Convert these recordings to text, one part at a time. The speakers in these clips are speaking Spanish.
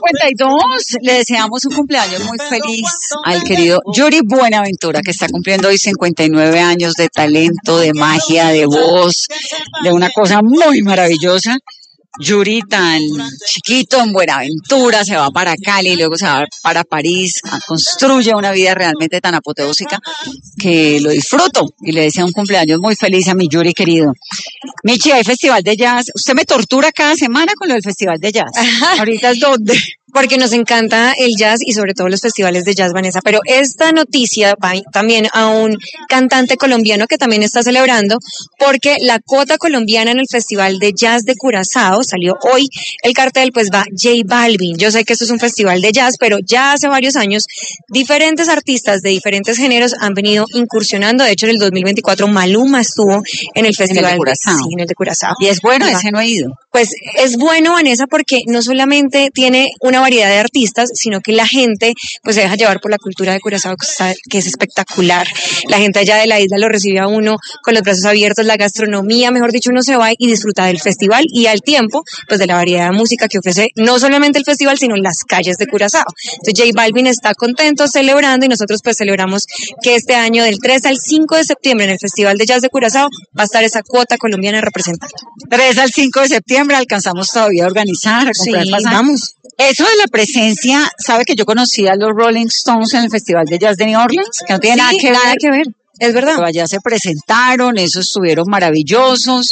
52, le deseamos un cumpleaños muy feliz al querido Yuri Buenaventura, que está cumpliendo hoy 59 años de talento, de magia, de voz, de una cosa muy maravillosa. Yuri, tan chiquito en Buenaventura, se va para Cali, luego se va para París, construye una vida realmente tan apoteósica que lo disfruto y le deseo un cumpleaños muy feliz a mi Yuri querido. Michi, hay festival de jazz. Usted me tortura cada semana con lo del festival de jazz. Ahorita es donde... Porque nos encanta el jazz y sobre todo los festivales de jazz, Vanessa. Pero esta noticia va también a un cantante colombiano que también está celebrando, porque la cuota colombiana en el Festival de Jazz de Curazao salió hoy. El cartel pues va J Balvin. Yo sé que esto es un festival de jazz, pero ya hace varios años diferentes artistas de diferentes géneros han venido incursionando. De hecho, en el 2024 Maluma estuvo en el festival de Curazao. Sí, en el de Curazao. Y es bueno, ese no he ido. Pues es bueno, Vanessa, porque no solamente tiene una variedad de artistas, sino que la gente pues se deja llevar por la cultura de Curazao, que es espectacular. La gente allá de la isla lo recibe a uno con los brazos abiertos, la gastronomía, mejor dicho, uno se va y disfruta del festival y al tiempo pues de la variedad de música que ofrece no solamente el festival, sino las calles de Curazao. Entonces J Balvin está contento, celebrando, y nosotros pues celebramos que este año del 3 al 5 de septiembre en el Festival de Jazz de Curazao va a estar esa cuota colombiana representando. 3 al 5 de septiembre alcanzamos todavía a organizar, a comprar pasajes. Vamos. Eso de la presencia, ¿sabe que yo conocí a los Rolling Stones en el Festival de Jazz de New Orleans? Que no tiene nada que ver. Es verdad. Pero allá se presentaron, esos estuvieron maravillosos.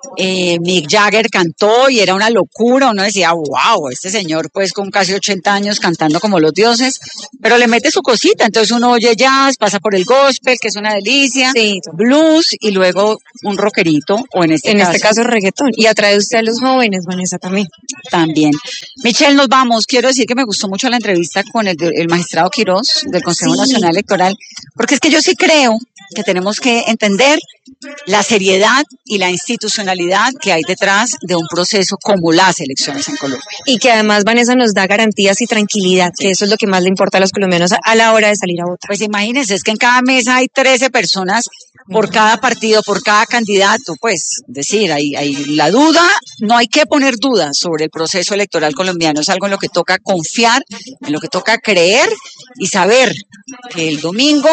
Mick Jagger cantó y era una locura. Uno decía, wow, este señor pues con casi 80 años cantando como los dioses, pero le mete su cosita. Entonces uno oye jazz, pasa por el gospel, que es una delicia, sí, blues y luego un rockerito, o en este caso reggaetón. Y atrae usted a los jóvenes, Vanessa, también. También. Michelle, nos vamos. Quiero decir que me gustó mucho la entrevista con el magistrado Quirós del Consejo Nacional Electoral, porque es que yo sí creo que tenemos que entender la seriedad y la institucionalidad que hay detrás de un proceso como las elecciones en Colombia. Y que además, Vanessa, nos da garantías y tranquilidad, que eso es lo que más le importa a los colombianos a la hora de salir a votar. Pues imagínense, es que en cada mesa hay 13 personas por cada partido, por cada candidato, pues, decir, hay la duda, no hay que poner dudas sobre el proceso electoral colombiano, es algo en lo que toca confiar, en lo que toca creer y saber que el domingo